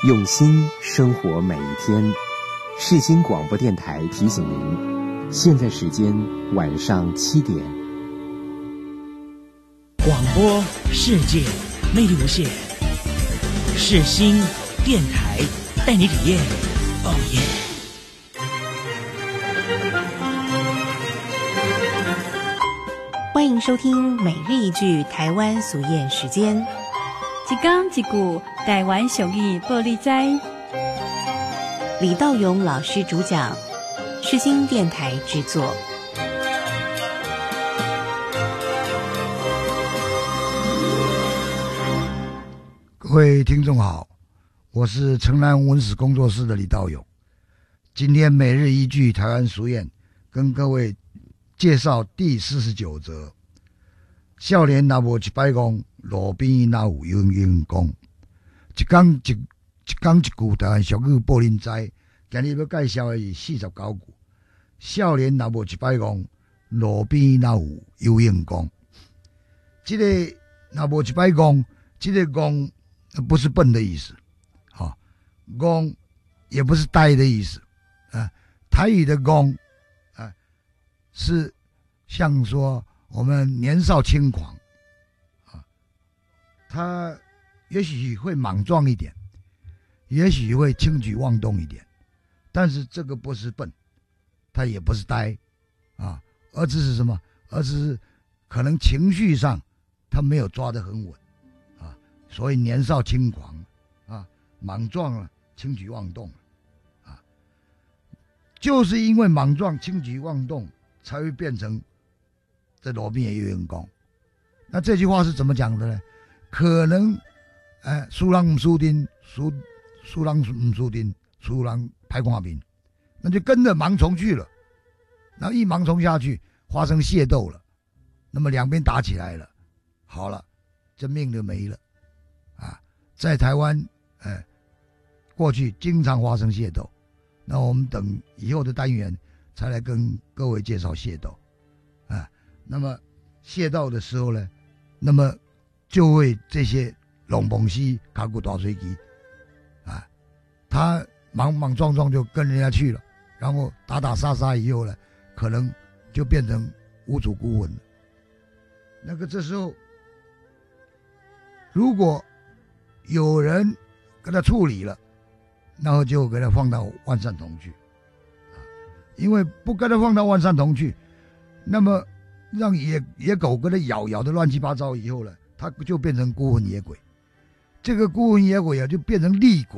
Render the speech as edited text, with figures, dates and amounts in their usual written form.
用心生活每一天。世新广播电台提醒您，现在时间晚上7点。 广播世界魅力无限，世新电台带你体验。哦耶！ 欢迎收听每日一句台湾俗谚时间。 一讲一句台湾俗语报你知。 李道勇老师主讲，世新电台制作。 各位听众好，我是城南文史工作室的李道勇。今天每日一句台湾俗谚，跟各位介绍第49则。少年若无一摆讲，路边哪有永远讲。一讲一句台湾俗语报恁知。今日要介绍的是49句。少年若无一摆讲，路边哪有永远讲。这个若无一摆讲，这个讲不是笨的意思，讲也不是呆的意思。台语的讲是像说我们年少轻狂，他也许会莽撞一点，也许会轻举妄动一点，但是这个不是笨，他也不是呆，而只是什么？而是可能情绪上他没有抓得很稳，所以年少轻狂，莽撞了，轻举妄动了。就是因为莽撞、轻举妄动，才会变成这路边的永远讲。那这句话是怎么讲的呢？可能，输人不输阵，输人不输阵，输人拍看面，那就跟着盲从去了。然后一盲从下去，发生械斗了，那么两边打起来了，好了，这命就没了。在台湾，过去经常发生械斗。那我们等以后的单元才来跟各位介绍械斗，那么械斗的时候呢，那么就会这些龙蹦西卡古大水机，他莽撞就跟人家去了，然后打打杀杀以后呢，可能就变成无主孤魂了。那个这时候，如果有人跟他处理了，然后就给他放到万善堂去，因为不跟他放到万善堂去，那么让野狗跟他咬的乱七八糟以后呢，他就变成孤魂野鬼，这个孤魂野鬼就变成厉鬼。